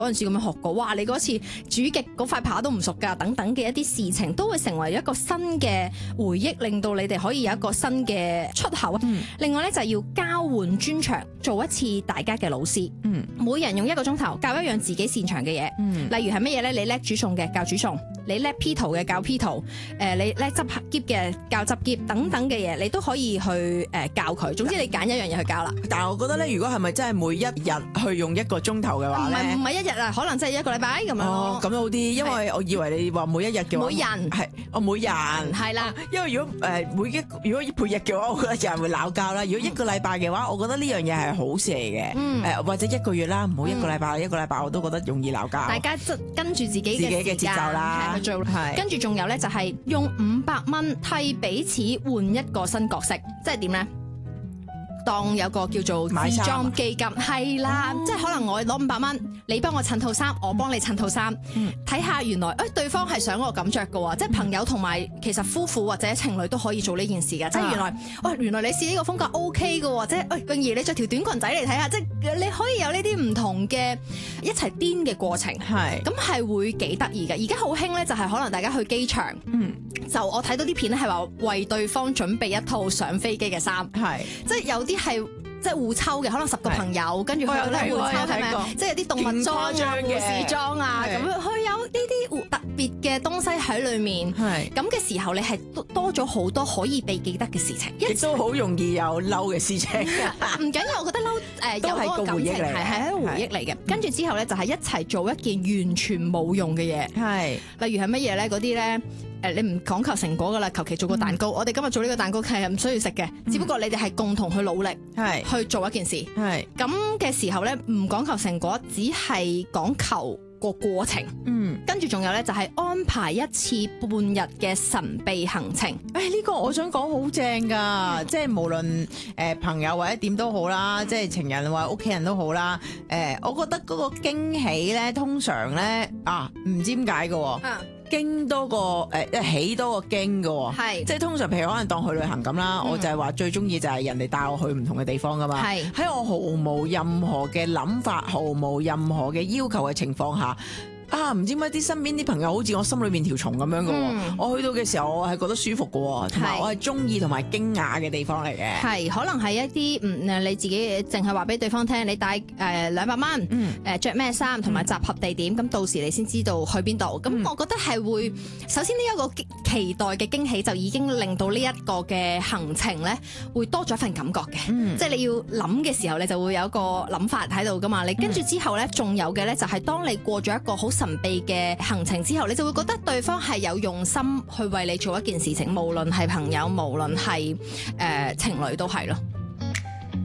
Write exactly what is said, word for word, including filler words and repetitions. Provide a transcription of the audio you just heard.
嗰陣時咁樣學過，哇！你嗰次煮極嗰塊扒都唔熟㗎，等等嘅一啲事情都會成為一個新嘅回憶，令到你哋可以有一個新嘅出口。嗯、另外咧就係要交換專長，做一次大家嘅老師。嗯，每人用一個鐘頭教一樣自己擅長嘅嘢。嗯，例如係乜嘢咧？你叻煮餸嘅教煮餸，你叻 P 圖嘅教 P 圖，誒、呃、你叻執喼嘅教執喼，等等嘅嘢，你都可以去誒、呃、教佢。總之你揀一樣嘢去教啦。 但係我覺得咧，如果係咪真係每一日去用一個鐘頭嘅話咧， 唔係唔係一日啊，可能真係一個禮拜咁樣。 哦，咁好啲，因為我以為你話每一日嘅話， 每人係哦每人係啦。 因為如果誒、呃、每一如果每日嘅話，我覺得有人會鬧交啦。如果一個禮拜嘅話，我覺得呢樣嘢係好事嚟嘅。誒、嗯呃、或者一個月啦，唔好一個禮拜，嗯、一個禮拜我都覺得容易鬧交。 大家即跟住自己嘅自己嘅節奏啦， 去做。跟住仲有咧，就係用五百蚊替彼此換一個新角色，即係點咧？當有個叫做自裝基金，係啦，哦、即係可能我攞五百蚊，你幫我襯套衫，我幫你襯套衫，睇下、嗯、原來誒、哎、對方係想我咁着嘅喎，即係朋友同埋其實夫婦或者情侶都可以做呢件事嘅，嗯、即係原來，哇、哦、原來你試呢個風格 OK 嘅喎，即係誒泳兒你着條短裙仔嚟睇下，即係你可以有呢啲唔同嘅一齊癲嘅過程，係咁係會幾得意嘅。而家好興咧，就係可能大家去機場，嗯，就我睇到啲片咧係話為對方準備一套上飛機嘅衫，係即係有啲係即係互抽嘅，可能十個朋友跟住去咧互抽，係咪？即係有啲動物裝啊、護士裝啊咁樣，佢有呢啲特別嘅東西喺裏面。係咁嘅時候，你係多咗好多可以被記得嘅事情， 亦都好容易有嬲嘅事情。 唔緊要，我覺得嬲誒有嗰個感情係係一個回憶嚟嘅。跟住之後咧，就係一齊做一件完全冇用嘅嘢。係例如係乜嘢咧？嗰啲咧。誒，你唔講求成果噶啦，求其做個蛋糕。嗯、我哋今日做呢個蛋糕係唔需要食嘅，嗯、只不過你哋係共同去努力，係去做一件事。係咁嘅時候咧，唔講求成果，只係講求個過程。嗯，跟住仲有咧，就係安排一次半日嘅神秘行程。誒、 哎，呢、呢個我想講好正噶，嗯、即係無論誒朋友或者點都好啦，即係情人或者屋企人都好啦。誒，我覺得嗰個驚喜咧，通常咧啊，唔知點解嘅。嗯驚多過誒，喜多過驚嘅，係是即係通常，譬如可能當去旅行咁啦，嗯、我就係話最中意就係人哋帶我去唔同嘅地方噶嘛，係喺是我毫無任何嘅諗法、毫無任何嘅要求嘅情況下。啊，唔知點解啲身邊啲朋友好似我心裏面條蟲咁樣嘅喎，嗯、我去到嘅時候我係覺得舒服嘅喎，同埋我係中意同埋驚訝嘅地方嚟嘅。係，可能係一啲嗯誒你自己淨係話俾對方聽，你帶誒兩百蚊，誒著咩衫同埋集合地點，咁、嗯、到時你先知道去邊度。咁、嗯、我覺得係會首先呢一個期待嘅驚喜就已經令到呢一個嘅行程咧會多咗一份感覺嘅，嗯、即係你要諗嘅時候你就會有一個諗法喺度噶嘛。你跟住之後咧仲有嘅咧就係當你過咗一個好神秘嘅行程之後，你就會覺得對方係有用心去為你做一件事情，無論係朋友，無論係誒情侶都係咯。